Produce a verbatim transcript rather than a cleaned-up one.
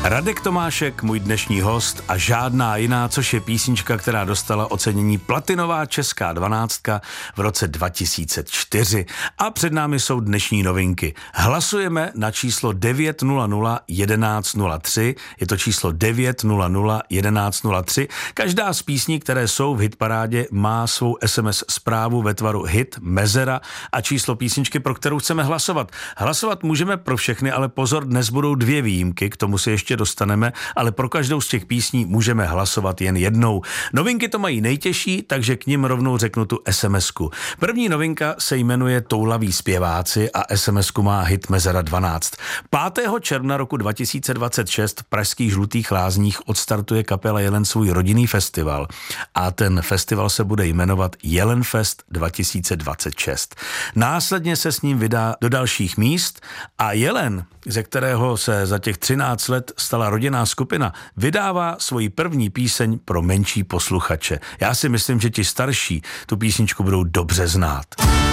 Radek Tomášek, můj dnešní host a žádná jiná, což je písnička, která dostala ocenění Platinová česká dvanáctka v roce dva tisíce čtyři. A před námi jsou dnešní novinky. Hlasujeme na číslo devět nula nula jedenáct nula tři, je to číslo devět nula nula jedenáct nula tři. Každá z písní, které jsou v hitparádě, má svou es em es zprávu ve tvaru hit, mezera a číslo písničky, pro kterou chceme hlasovat. Hlasovat můžeme pro všechny, ale pozor, dnes budou dvě výjimky, k tomu se ještě dostaneme, ale pro každou z těch písní můžeme hlasovat jen jednou. Novinky to mají nejtěžší, takže k nim rovnou řeknu tu es em esku. První novinka se jmenuje Toulaví zpěváci a es em esku má hit Mezera dvanáct. pátého června roku dva tisíce dvacet šest v pražských Žlutých Lázních odstartuje kapela Jelen svůj rodinný festival a ten festival se bude jmenovat Jelenfest dva tisíce dvacet šest. Následně se s ním vydá do dalších míst a Jelen, ze kterého se za těch třináct let stala rodinná skupina, vydává svoji první píseň pro menší posluchače. Já si myslím, že ti starší tu písničku budou dobře znát.